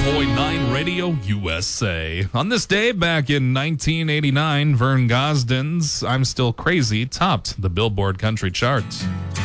101.9 Radio USA. On this day back in 1989, Vern Gosdin's I'm Still Crazy topped the Billboard country charts.